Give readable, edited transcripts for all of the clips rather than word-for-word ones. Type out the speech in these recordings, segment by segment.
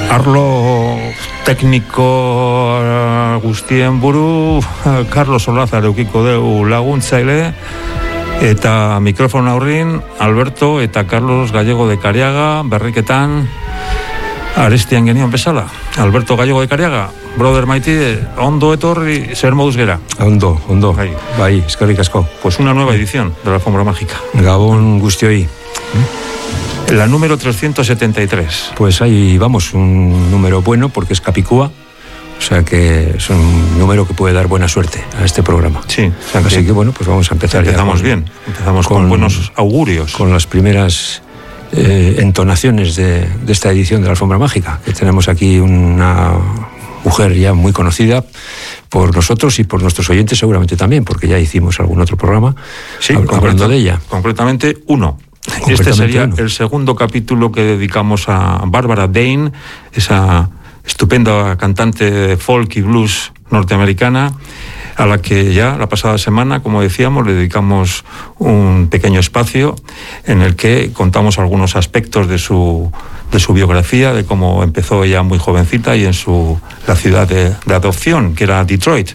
Arlo tekniko guztien buru Carlos Olazar eukiko deu laguntzaile, eta mikrofon aurrin Alberto eta Carlos Gallego de Cariaga, berriketan arestian genion bezala. Alberto Gallego de Cariaga, brother maite, ondo etorri, zer moduz gera? Ondo, bai, eskerrik asko. Pues una nueva edición de la Alfombra Mágica. Gabón guztioi. La número 373. Pues ahí vamos, un número bueno porque es Capicúa, o sea que es un número que puede dar buena suerte a este programa. Sí. Así que bueno, pues vamos a empezar. Empezamos bien, empezamos con buenos augurios. Con las primeras entonaciones de esta edición de la Alfombra Mágica, que tenemos aquí una mujer ya muy conocida por nosotros y por nuestros oyentes seguramente también, porque ya hicimos algún otro programa hablando de ella. Concretamente uno. Este sería el segundo capítulo que dedicamos a Barbara Dane, esa estupenda cantante de folk y blues norteamericana, a la que ya la pasada semana, como decíamos, le dedicamos un pequeño espacio en el que contamos algunos aspectos de su biografía, de cómo empezó ella muy jovencita y en la ciudad de adopción, que era Detroit.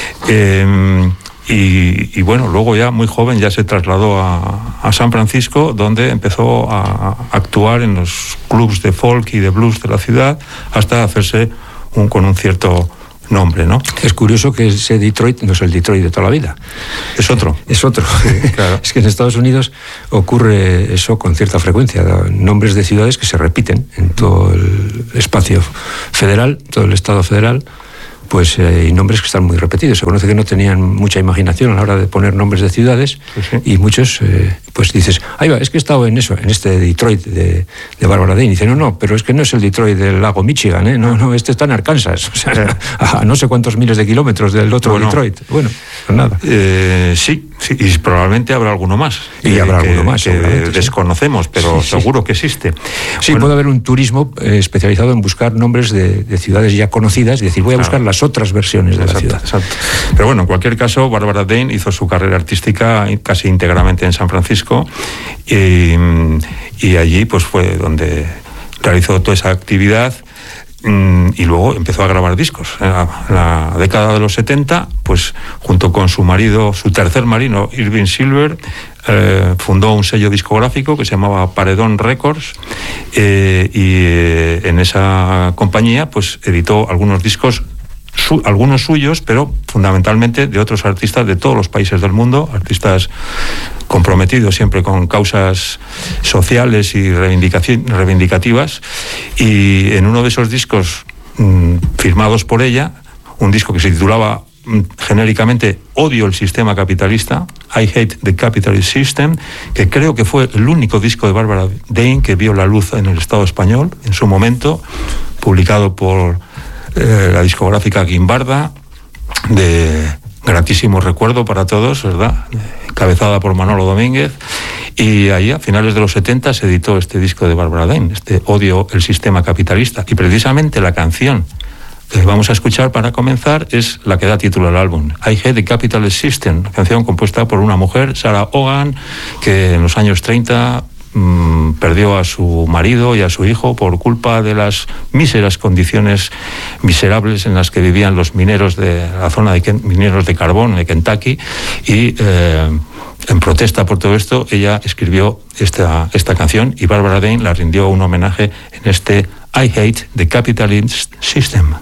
Y bueno, luego ya muy joven ya se trasladó a San Francisco, donde empezó a actuar en los clubs de folk y de blues de la ciudad, hasta hacerse con un cierto nombre, ¿no? Es curioso que ese Detroit no es el Detroit de toda la vida. Es otro. Es otro. Sí, claro. Es que en Estados Unidos ocurre eso con cierta frecuencia. Nombres de ciudades que se repiten en todo el espacio federal, todo el estado federal. Pues y nombres que están muy repetidos. Se conoce que no tenían mucha imaginación a la hora de poner nombres de ciudades, sí. Y muchos, pues dices, ahí va, es que he estado en eso, en este Detroit de Barbara Dane. Y dice, no, pero es que no es el Detroit del lago Michigan, ¿eh? No, este está en Arkansas, o sea, a no sé cuántos miles de kilómetros del otro Detroit. Bueno, pues nada. Sí, y probablemente habrá alguno más. Y habrá alguno más, que desconocemos, pero seguro que existe. Sí, puede haber un turismo especializado en buscar nombres de ciudades ya conocidas y decir, voy a buscar las otras versiones de la ciudad. Exacto. Pero bueno, en cualquier caso, Barbara Dane hizo su carrera artística casi íntegramente en San Francisco y allí pues fue donde realizó toda esa actividad y luego empezó a grabar discos. En la década de los 70, pues junto con su marido, su tercer marido, Irving Silver, fundó un sello discográfico que se llamaba Paredón Records y en esa compañía pues editó algunos discos, algunos suyos, pero fundamentalmente de otros artistas de todos los países del mundo, artistas comprometidos siempre con causas sociales y reivindicativas, y en uno de esos discos firmados por ella, un disco que se titulaba genéricamente Odio el sistema capitalista, I Hate the Capitalist System, que creo que fue el único disco de Barbara Dane que vio la luz en el Estado español en su momento, publicado por la discográfica Guimbarda, de gratísimo recuerdo para todos, ¿verdad? Encabezada por Manolo Domínguez, y ahí a finales de los 70 se editó este disco de Barbara Dane, este Odio el sistema capitalista, y precisamente la canción que vamos a escuchar para comenzar es la que da título al álbum, I Hate the Capitalist System, una canción compuesta por una mujer, Sarah Vaughan, que en los años 30 perdió a su marido y a su hijo por culpa de las míseras condiciones miserables en las que vivían los mineros de la zona de mineros de carbón de Kentucky, y en protesta por todo esto ella escribió esta canción, y Barbara Dane la rindió un homenaje en este I Hate the Capitalist System.